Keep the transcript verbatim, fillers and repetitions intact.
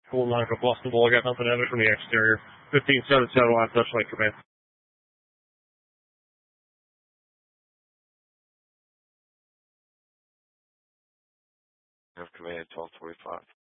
Cool nine for Boston Bull. I got nothing evident from the exterior. fifteen seven seven line touchlight command. Have command twelve twenty-five.